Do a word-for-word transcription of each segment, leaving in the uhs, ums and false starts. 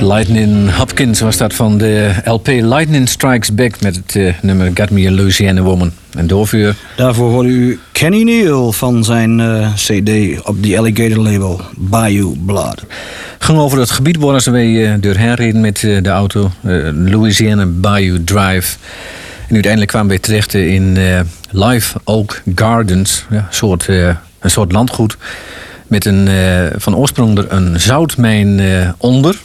Lightning Hopkins was dat van de L P Lightning Strikes Back met het uh, nummer Got Me a Louisiana Woman. En doorvuur. Daarvoor hoorde u Kenny Neal van zijn uh, C D op die Alligator label, Bayou Blood. Ging over het gebied waar ze wij uh, doorheen reden met uh, de auto, uh, Louisiana Bayou Drive. En uiteindelijk kwamen we terecht in uh, Live Oak Gardens, ja, een, soort, uh, een soort landgoed. Met een, uh, van oorsprong er een zoutmijn uh, onder.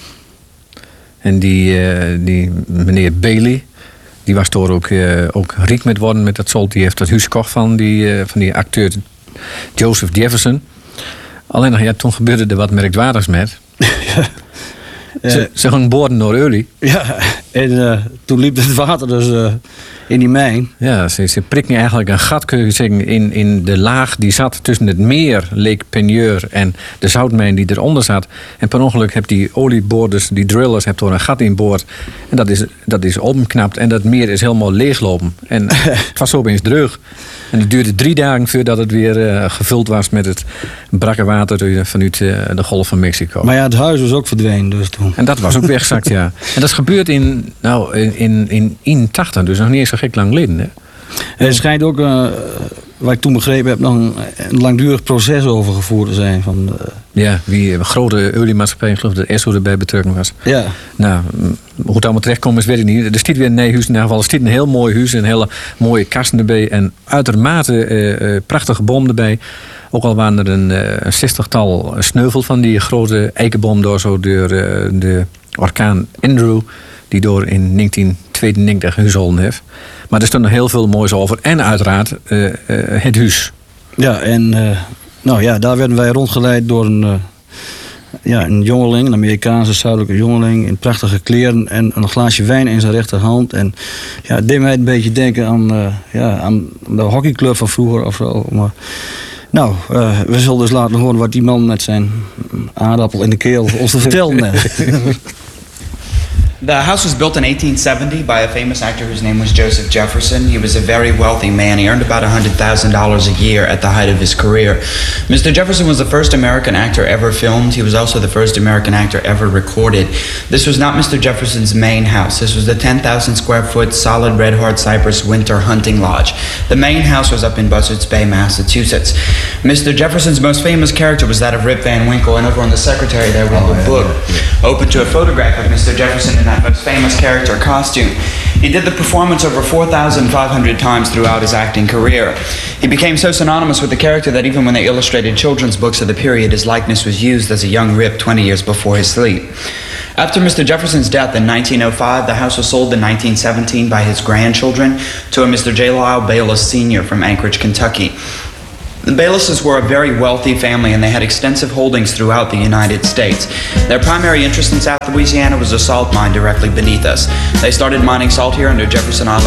En die, uh, die meneer Bailey, die was door ook, uh, ook riek met worden met dat zout. Die heeft dat huis gekocht van die, uh, van die acteur Joseph Jefferson. Alleen ja, toen gebeurde er wat merkwaardigs met. Ja. Ze, ze gingen boorden door olie. Ja, en uh, toen liep het water dus uh, in die mijn. Ja, ze, ze prikten eigenlijk een gat, kun je zeggen, in, in de laag die zat tussen het meer, Lake Peigneur, en de zoutmijn die eronder zat. En per ongeluk heb die olieboorders, die drillers, heb door een gat in boord. En dat is, dat is opgeknapt en dat meer is helemaal leeglopen. En het was opeens dreug. En het duurde drie dagen voordat het weer uh, gevuld was met het brakke water vanuit uh, de Golf van Mexico. Maar ja, het huis was ook verdwenen dus toen. En dat was ook weggezakt, ja. En dat is gebeurd in, nou, in, in, in eenentachtig, dus nog niet eens zo gek lang geleden, hè? Er schijnt ook, uh, wat ik toen begrepen heb, nog een, een langdurig proces over gevoerd te zijn. Van, uh... Ja, wie een grote oliemaatschappij, ik geloof dat Esso erbij betrokken was. Ja. Nou, hoe het allemaal terechtkomen is, weet ik niet. Er stiet weer een nee huis, in ieder geval. Er stiet een heel mooi huis, een hele mooie kasten erbij. En uitermate uh, uh, prachtige boom erbij. Ook al waren er een, uh, een zestigtal sneuvel van die grote eikenboom door, zo door uh, de orkaan Andrew, die door in negentien tweeënnegentig gehuisholden heeft. Maar er stond nog heel veel moois over. En uiteraard uh, uh, het huis. Ja, en uh, nou ja, daar werden wij rondgeleid door een, uh, ja, een jongeling, een Amerikaanse zuidelijke jongeling, in prachtige kleren en een glaasje wijn in zijn rechterhand. En ja, het deed mij een beetje denken aan, uh, ja, aan de hockeyclub van vroeger of zo. Maar, nou, uh, we zullen dus laten horen wat die man met zijn aardappel in de keel ons te vertellen heeft. The house was built in eighteen seventy by a famous actor whose name was Joseph Jefferson. He was a very wealthy man. He earned about one hundred thousand dollars a year at the height of his career. Mister Jefferson was the first American actor ever filmed. He was also the first American actor ever recorded. This was not Mister Jefferson's main house. This was the ten thousand square foot solid red hard cypress winter hunting lodge. The main house was up in Buzzards Bay, Massachusetts. Mister Jefferson's most famous character was that of Rip Van Winkle, and over on the secretary there we have a book open to a photograph of Mister Jefferson in that most famous character costume. He did the performance over four thousand five hundred times throughout his acting career. He became so synonymous with the character that even when they illustrated children's books of the period, his likeness was used as a young Rip twenty years before his sleep. After Mister Jefferson's death in nineteen oh five, the house was sold in nineteen seventeen by his grandchildren to a Mister J. Lyle Bayless Senior from Anchorage, Kentucky. The Baylesses were a very wealthy family, and they had extensive holdings throughout the United States. Their primary interest in South Louisiana was a salt mine directly beneath us. They started mining salt here under Jefferson Island